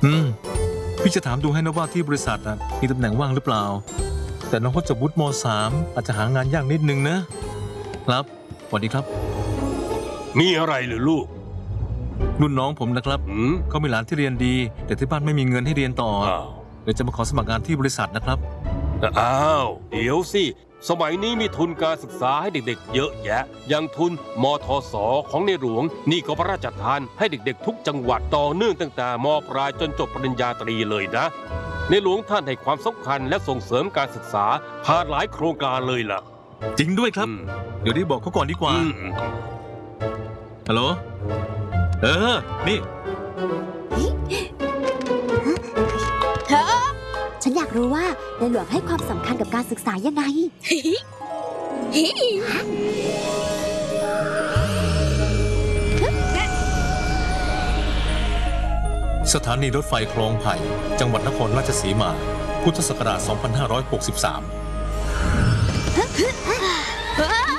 พี่จะถามดูให้นะว่าที่บริษัทมีตำแหน่งว่างหรือเปล่าแต่น้องเขาจบวุฒิม.3 อาจจะหางานยากนิดนึงนะครับสวัสดีครับมีอะไรหรือลูกรุ่นน้องผมนะครับเขามีหลานที่เรียนดีแต่ที่บ้านไม่มีเงินให้เรียนต่อเดี๋ยวจะมาขอสมัครงานที่บริษัทนะครับอ้าวเดี๋ยวสิสมัยนี้มีทุนการศึกษาให้เด็กๆเยอะแยะอย่างทุนมทส.ของในหลวงนี่ก็พระราชทานให้เด็กๆทุกจังหวัดต่อเนื่องตั้งแต่ม.ปลายจนจบปริญญาตรีเลยนะในหลวงท่านให้ความสำคัญและส่งเสริมการศึกษาผ่านหลายโครงการเลยล่ะจริงด้วยครับเดี๋ยวได้บอกเขาก่อนดีกว่าฮัลโหลนี่ฉันอยากรู้ว่าในหลวงให้ความสำคัญกับการศึกษายังไงสถานีรถไฟคลองไผ่จังหวัดนครราชสีมาพุทธศักราช 2563